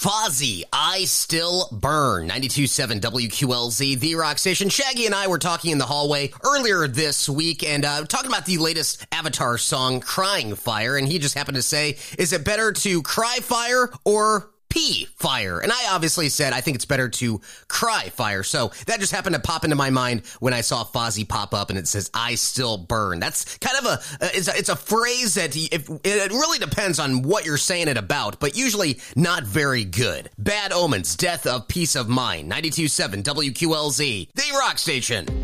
Fozzy, I Still Burn, 92.7 WQLZ, The Rock Station. Shaggy and I were talking in the hallway earlier this week and talking about the latest Avatar song, Crying Fire, and he just happened to say, is it better to cry fire or pee fire? And I obviously said I think it's better to cry fire. So that just happened to pop into my mind when I saw Fozzy pop up and it says I still burn. That's kind of it's a phrase that it really depends on what you're saying it about, but usually not very good. Bad Omens, Death of Peace of Mind, 92.7 WQLZ, The Rock Station.